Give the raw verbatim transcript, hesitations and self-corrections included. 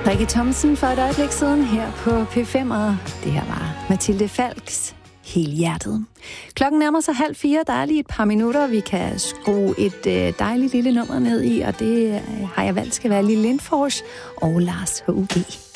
Rikke Thomsen for et øjeblik siden her på P fem, og det her var Mathilde Falks Helhjertet. Klokken nærmer sig halv fire, der er lige et par minutter, vi kan skrue et øh, dejligt lille nummer ned i, og det øh, har jeg valgt skal være Lille Lindfors og Lars H U G.